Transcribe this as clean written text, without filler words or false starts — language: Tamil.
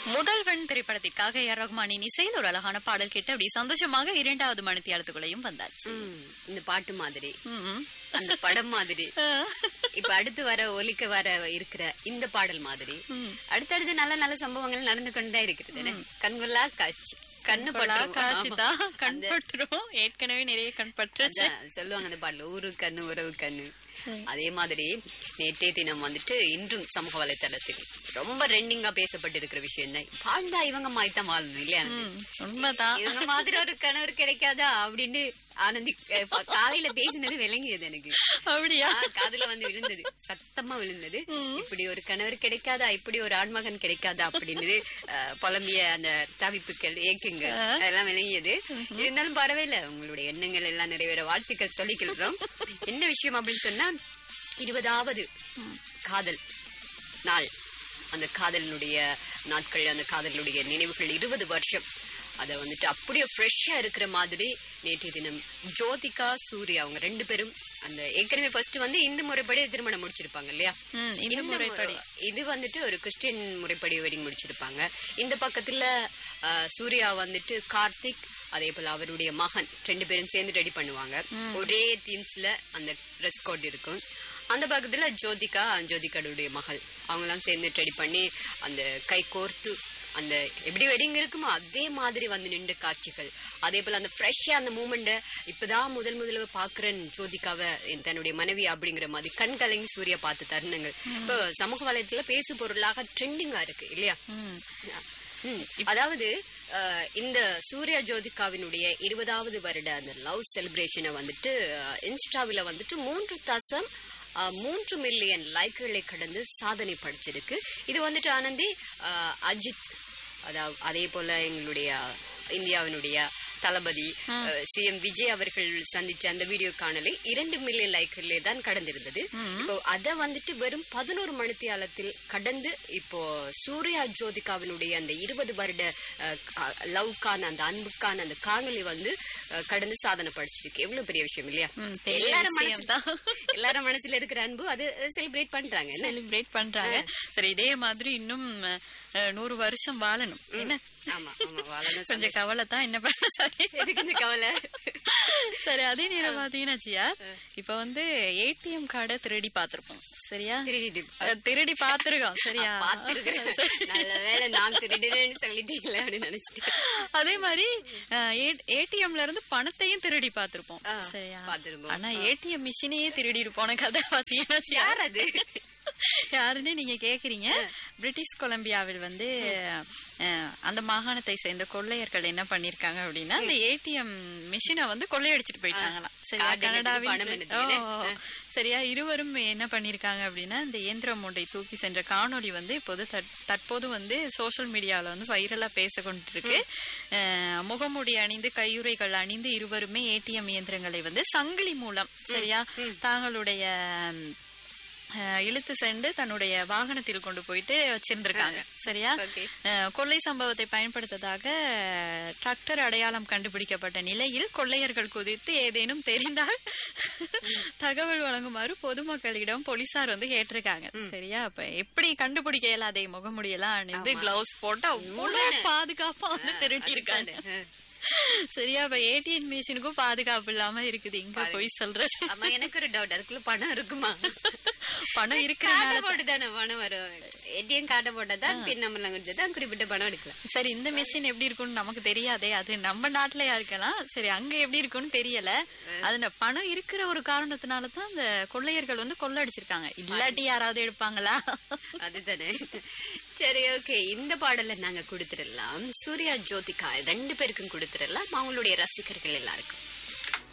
முதல்வன் திரைப்படத்திற்காக ஏஆர் ரஹ்மானின் இசையில் ஒரு அழகான பாடல் கேட்டு அப்படி சந்தோஷமாக 2வது மணித்தியாலத்துக்குள்ளேயும் வந்தாச்சு. இந்த பாட்டு மாதிரி அந்த படம் மாதிரி இப்ப அடுத்து ஒலிக்க இருக்கிற இந்த பாடல் மாதிரி அடுத்தடுத்து நல்ல நல்ல சம்பவங்கள் நடந்து கொண்டுதான் இருக்கிறது. கண்கொள்ளா காட்சி கண்ணு காட்சிதான் கண் பற்றுரும். ஏற்கனவே நிறைய கண் பற்று சொல்லுவாங்க அந்த பாடல, ஊரு கண்ணு உறவு கண்ணு. அதே மாதிரி நேற்றைய தினம் வந்துட்டு இன்றும் சமூக வலைத்தளத்தில் ரொம்ப ரெண்டிங்கா பேசப்பட்டிருக்கிற விஷயம் தான், வாழ்ந்தா இவங்க மாதிரிதான் வாழணும் இல்லையா, உண்மைதான், இவங்க மாதிரி ஒரு கணவர் கிடைக்காதா அப்படின்னு ஆனந்தி காலையில பேசினது விளங்கியது எனக்கு. அப்படியா? காதுல வந்து விழுந்தது, சத்தமா விழுந்தது. இப்படி ஒரு கணவர் கிடைக்காதா, இப்படி ஒரு ஆண்மகன் கிடைக்காதா அப்படின்னு புலம்பிய அந்த தவிப்புகள் ஏக்குங்க அதெல்லாம் விளங்கியது. இருந்தாலும் பரவாயில்ல, உங்களுடைய எண்ணங்கள் எல்லாம் நிறைவேற வாழ்த்துக்கள் சொல்லிக்கிறோம். என்ன விஷயம் அப்படின்னு சொன்னா, 20வது காதல் நாள், அந்த காதலினுடைய நாட்கள், அந்த காதலினுடைய நினைவுகள் 20 வருஷம், அதை வந்துட்டு அப்படியே ஃப்ரெஷ்ஷா இருக்கிற மாதிரி நேற்றைய தினம் ஜோதிகா சூர்யா அவங்க 2 பேரும் அந்த ஏற்கனவே ஃபர்ஸ்ட் வந்து இந்து முறைப்படி திருமணம் முடிச்சிருப்பாங்க இல்லையா, இது வந்துட்டு ஒரு கிறிஸ்டியன் முறைப்படி வெட்டிங் முடிச்சிருப்பாங்க. இந்த பக்கத்துல சூர்யா வந்துட்டு கார்த்திக், அதே போல அவருடைய மகன் 2 பேரும் சேர்ந்து ரெடி பண்ணுவாங்க. ஒரே தீம்ஸ்ல அந்த ட்ரெஸ் கோட் இருக்கும். அந்த பக்கத்துல ஜோதிகாவுடைய மகள் அவங்கெல்லாம் சேர்ந்து ரெடி பண்ணி அந்த கை கோர்த்து அந்த எப்படி வெட்டிங் இருக்குமோ அதே மாதிரி வந்து நின்ற காட்சிகள், அதே போல அந்த ஃப்ரெஷ்ஷா அந்த மூமெண்ட இப்பதான் முதல்ல பாக்குறேன் ஜோதிகாவை தன்னுடைய மனைவி அப்படிங்கிற மாதிரி கண் கலங்கி சூர்யா பார்த்த தருணங்கள் இப்போ சமூக வலைத்துல பேசு பொருளாக ட்ரெண்டிங்கா இருக்கு இல்லையா. அதாவது இந்த சூர்யா ஜோதிகாவினுடைய 20வது வருட அந்த லவ் செலிப்ரேஷனை வந்துட்டு இன்ஸ்டாவில வந்துட்டு 3 மில்லியன் லைக்குகளை கடந்து சாதனை படைச்சிருக்கு. இது வந்துட்டு ஆனந்தி அஜித், அதாவது அதே போல எங்களுடைய இந்தியாவினுடைய தளபதி சிஎம் விஜய் அவர்கள் சந்திச்ச அந்த வீடியோ காணலை 2 மில்லியன் லைக்களே தான் கடந்திருந்தது. இப்போ அதை வந்துட்டு வெறும் 11 மணித்தியாலத்தில் கடந்து இப்போ சூர்யா ஜோதிகாவினுடைய அந்த 20 வருட லவ்கான அந்த அன்புக்கான அந்த காணொலி வந்து கடந்து சாதனை படிச்சிருக்கு. எவ்வளவு பெரிய விஷயம் இல்லையா. எல்லாரும் மனசுல இருக்கிற அன்பு அது செலிப்ரேட் பண்றாங்க. சரி, இதே மாதிரி இன்னும் 100 வருஷம் வாழணும். என்ன கொஞ்சம் கவலை தான், என்ன பண்ண கவலை. சரி, அதே நேரம் பாத்தீங்கன்னா இப்ப வந்து ஏடிஎம் கார்டை திருடி பாத்திருப்போம் சரியா, திருடி பாத்துருக்கோம் சரியா, அதே மாதிரி ஏடிஎம்ல இருந்து பணத்தையும் திருடி பாத்திருப்போம் சரியா, ஆனா ஏடிஎம் மிஷினையே திருடி இருப்போம் கதை பாத்தீங்கன்னா யார் அது யாருன்னு நீங்க கேக்குறீங்க. பிரிட்டிஷ் கொலம்பியாவில் வந்து அந்த மாகாணத்தை சேர்ந்த கொள்ளையர்கள் என்ன பண்ணிருக்காங்க அப்படின்னா, அந்த ஏடிஎம் மிஷினை வந்து கொள்ளையடிச்சிட்டு போயிட்டாங்களாம் சரியா. கனடாவில் சரியா, இருவரும் என்ன பண்ணிருக்காங்க அப்படின்னா, இந்த இயந்திரம் ஒன்றை தூக்கி சென்ற காணொலி வந்து இப்போது தற்போது வந்து சோசியல் மீடியாவில வந்து வைரலா பேச கொண்டிருக்கு. முகமூடி அணிந்து கையுறைகள் அணிந்து இருவருமே ஏடிஎம் இயந்திரங்களை வந்து சங்கிலி மூலம் சரியா தாங்களுடைய இழுத்து சென்று தன்னுடைய வாகனத்தில் கொண்டு போயிட்டு வச்சிருந்திருக்காங்க சரியா. கொள்ளை சம்பவத்தை பயன்படுத்ததாக டிராக்டர் அடையாளம் கண்டுபிடிக்கப்பட்ட நிலையில் கொள்ளையர்கள் குறித்து ஏதேனும் தெரிந்தால் தகவல் வழங்குமாறு பொதுமக்களிடம் போலீசார் வந்து கேட்டிருக்காங்க சரியா. அப்ப எப்படி கண்டுபிடிக்க இயலாதே, முகமுடியெல்லாம் அணிந்து கிளவுஸ் போட்டு அவ்வளவு பாதுகாப்பா வந்து திருடி இருக்காங்க சரியா. இப்ப ஏடிஎம் மிஷினுக்கும் பாதுகாப்பு இல்லாம இருக்குது, இங்க போய் சொல்றது. எனக்கு ஒரு டவுட், அதுக்குள்ள பணம் இருக்குமா? பணம் இருக்கிற போட்டுதானே பணம் வரும், ஏடிஎம் கார்டை போட்டதான் பின் நம்பர்லாம் கொடுத்ததான் குறிப்பிட்ட பணம் எடுக்கலாம். சரி, இந்த மிஷின் எப்படி இருக்கும்னு நமக்கு தெரியாதே, அது நம்ம நாட்டுலயா இருக்கலாம். சரி, அங்க எப்படி இருக்கும்னு தெரியல. அது பணம் இருக்கிற ஒரு காரணத்தினாலதான் அந்த கொள்ளையர்கள் வந்து கொள்ளை அடிச்சிருக்காங்க, இல்லாட்டி யாராவது எடுப்பாங்களா? அதுதானே. சரி, ஓகே, இந்த பாடல நாங்க கொடுத்துடலாம். சூர்யா ஜோதிகா 2 பேருக்கும் கொடுத்துடலாம், அவங்களுடைய ரசிகர்கள் எல்லாருக்கும்.